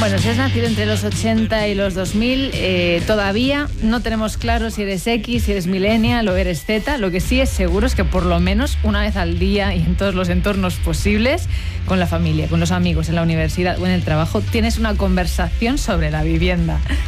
Bueno, si has nacido entre los 80 y los 2000, todavía no tenemos claro si eres X, si eres millennial o eres Z. Lo que sí es seguro es que por lo menos una vez al día y en todos los entornos posibles, con la familia, con los amigos, en la universidad o en el trabajo, tienes una conversación sobre la vivienda.